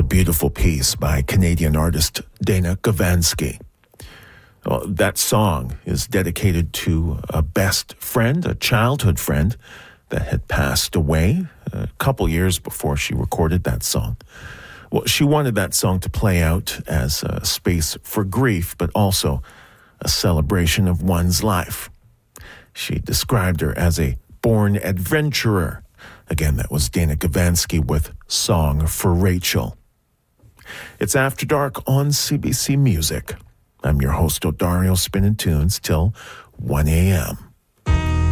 beautiful piece by Canadian artist Dana Gavansky. Well, that song is dedicated to a best friend, a childhood friend that had passed away a couple years before she recorded that song. Well, she wanted that song to play out as a space for grief, but also a celebration of one's life. She described her as a born adventurer. Again, that was Dana Gavansky with Song for Rachel. It's After Dark on CBC Music. I'm your host, Odario Spinning Tunes, till 1 a.m.